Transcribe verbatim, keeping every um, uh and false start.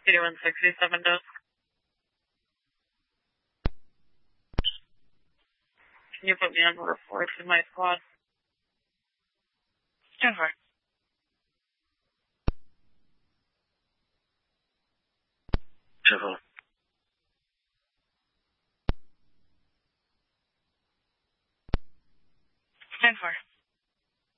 eighty-one sixty-seven desk. Can you put me on report in my squad? Stand by. Triple. Stand by.